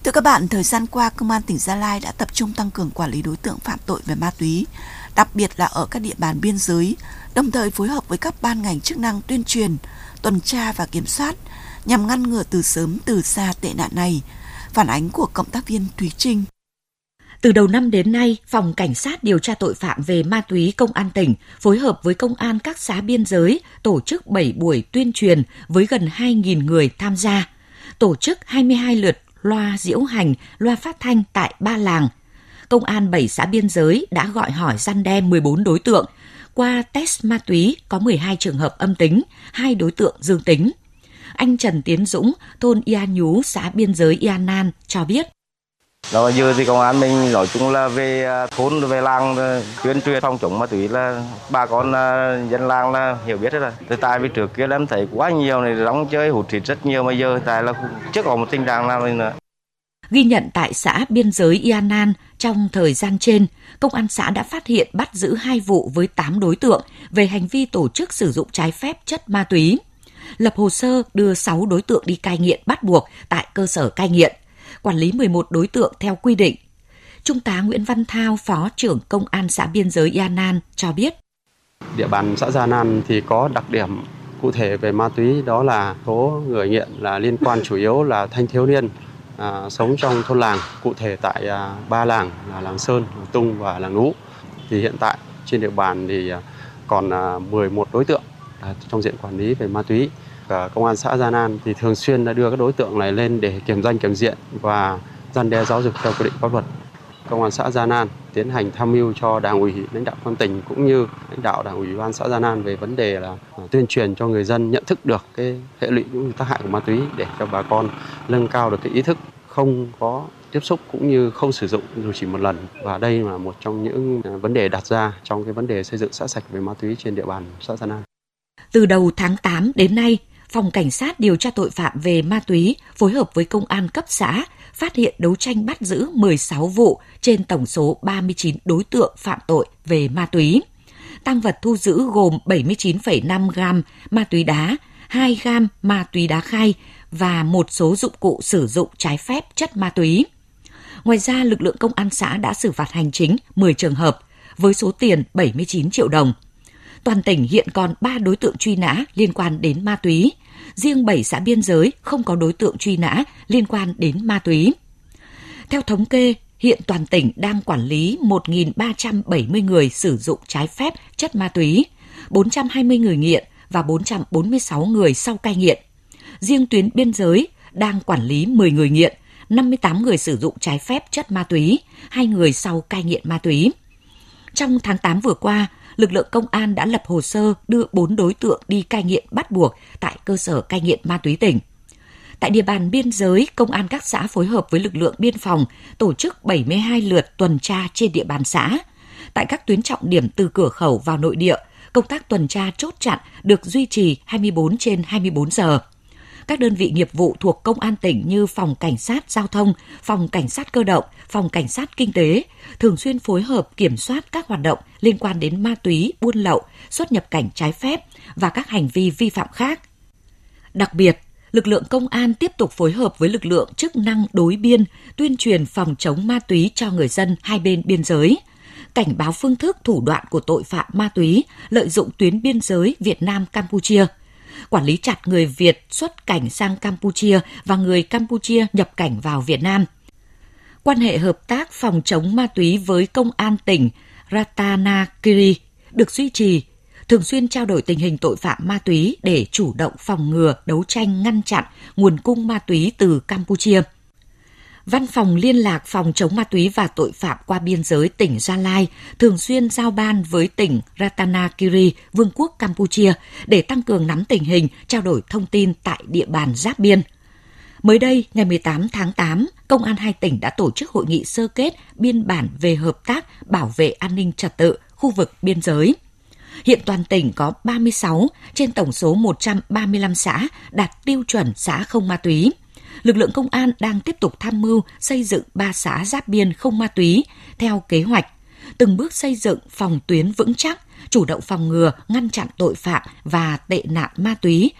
Thưa các bạn, thời gian qua, Công an tỉnh Gia Lai đã tập trung tăng cường quản lý đối tượng phạm tội về ma túy, đặc biệt là ở các địa bàn biên giới, đồng thời phối hợp với các ban ngành chức năng tuyên truyền, tuần tra và kiểm soát nhằm ngăn ngừa từ sớm từ xa tệ nạn này. Phản ánh của cộng tác viên Thúy Trinh. Từ đầu năm đến nay, Phòng Cảnh sát điều tra tội phạm về ma túy Công an tỉnh phối hợp với Công an các xã biên giới tổ chức 7 buổi tuyên truyền với gần 2.000 người tham gia, tổ chức 22 lượt loa diễu hành, loa phát thanh tại 3 làng. Công an 7 xã biên giới đã gọi hỏi răn đe 14 đối tượng. Qua test ma túy có 12 trường hợp âm tính, 2 đối tượng dương tính. Anh Trần Tiến Dũng, thôn Ia Nhú, xã biên giới Ia Nan cho biết. Giờ thì công an mình nói chung là về thôn, về làng tuyên truyền phòng chống ma túy là bà con dân làng là hiểu biết hết rồi. Tại vì trước kia em thấy quá nhiều này đóng chơi hụt thịt rất nhiều, mà giờ tại là chưa có một tình trạng nào nữa. Ghi nhận tại xã biên giới Ia Nan, trong thời gian trên, Công an xã đã phát hiện bắt giữ 2 vụ với 8 đối tượng về hành vi tổ chức sử dụng trái phép chất ma túy. Lập hồ sơ đưa 6 đối tượng đi cai nghiện bắt buộc tại cơ sở cai nghiện, quản lý 11 đối tượng theo quy định. Trung tá Nguyễn Văn Thao, Phó trưởng Công an xã biên giới Ia Nan cho biết. Địa bàn xã Gia Nan thì có đặc điểm cụ thể về ma túy, đó là số người nghiện là liên quan chủ yếu là thanh thiếu niên sống trong thôn làng, cụ thể tại 3 làng là làng Sơn, làng Tung và làng Nú. Thì hiện tại trên địa bàn thì còn 11 đối tượng trong diện quản lý về ma túy. Công an xã Gia Nan thì thường xuyên đã đưa các đối tượng này lên để kiểm danh kiểm diện và răn đe giáo dục theo quy định pháp luật. Công an xã Gia Nan tiến hành tham mưu cho Đảng ủy, lãnh đạo công an tỉnh cũng như lãnh đạo Đảng ủy ban xã Gia Nan về vấn đề là tuyên truyền cho người dân nhận thức được cái hệ lụy cũng như tác hại của ma túy, để cho bà con nâng cao được cái ý thức không có tiếp xúc cũng như không sử dụng dù chỉ một lần. Và đây là một trong những vấn đề đặt ra trong cái vấn đề xây dựng xã sạch về ma túy trên địa bàn xã Gia Nan. Từ đầu tháng 8 đến nay, Phòng Cảnh sát điều tra tội phạm về ma túy phối hợp với Công an cấp xã phát hiện đấu tranh bắt giữ 16 vụ trên tổng số 39 đối tượng phạm tội về ma túy. Tang vật thu giữ gồm 79,5 gam ma túy đá, 2 gam ma túy đá khay và một số dụng cụ sử dụng trái phép chất ma túy. Ngoài ra, lực lượng công an xã đã xử phạt hành chính 10 trường hợp với số tiền 79 triệu đồng. Toàn tỉnh hiện còn 3 đối tượng truy nã liên quan đến ma túy. Riêng 7 xã biên giới không có đối tượng truy nã liên quan đến ma túy. Theo thống kê, hiện toàn tỉnh đang quản lý 1.370 người sử dụng trái phép chất ma túy, 420 người nghiện và 446 người sau cai nghiện. Riêng tuyến biên giới đang quản lý 10 người nghiện, 58 người sử dụng trái phép chất ma túy, 2 người sau cai nghiện ma túy. Trong tháng 8 vừa qua, lực lượng công an đã lập hồ sơ đưa 4 đối tượng đi cai nghiện bắt buộc tại cơ sở cai nghiện ma túy tỉnh. Tại địa bàn biên giới, công an các xã phối hợp với lực lượng biên phòng tổ chức 72 lượt tuần tra trên địa bàn xã. Tại các tuyến trọng điểm từ cửa khẩu vào nội địa, công tác tuần tra chốt chặn được duy trì 24/24 giờ. Các đơn vị nghiệp vụ thuộc Công an tỉnh như Phòng Cảnh sát Giao thông, Phòng Cảnh sát Cơ động, Phòng Cảnh sát Kinh tế thường xuyên phối hợp kiểm soát các hoạt động liên quan đến ma túy, buôn lậu, xuất nhập cảnh trái phép và các hành vi vi phạm khác. Đặc biệt, lực lượng công an tiếp tục phối hợp với lực lượng chức năng đối biên tuyên truyền phòng chống ma túy cho người dân hai bên biên giới, cảnh báo phương thức thủ đoạn của tội phạm ma túy lợi dụng tuyến biên giới Việt Nam-Campuchia, quản lý chặt người Việt xuất cảnh sang Campuchia và người Campuchia nhập cảnh vào Việt Nam. Quan hệ hợp tác phòng chống ma túy với Công an tỉnh Ratanakiri được duy trì, thường xuyên trao đổi tình hình tội phạm ma túy để chủ động phòng ngừa, đấu tranh, ngăn chặn nguồn cung ma túy từ Campuchia. Văn phòng Liên lạc phòng chống ma túy và tội phạm qua biên giới tỉnh Gia Lai thường xuyên giao ban với tỉnh Ratanakiri, Vương quốc Campuchia để tăng cường nắm tình hình, trao đổi thông tin tại địa bàn giáp biên. Mới đây, ngày 18 tháng 8, Công an hai tỉnh đã tổ chức hội nghị sơ kết biên bản về hợp tác bảo vệ an ninh trật tự khu vực biên giới. Hiện toàn tỉnh có 36 trên tổng số 135 xã đạt tiêu chuẩn xã không ma túy. Lực lượng công an đang tiếp tục tham mưu xây dựng 3 xã giáp biên không ma túy theo kế hoạch, từng bước xây dựng phòng tuyến vững chắc, chủ động phòng ngừa, ngăn chặn tội phạm và tệ nạn ma túy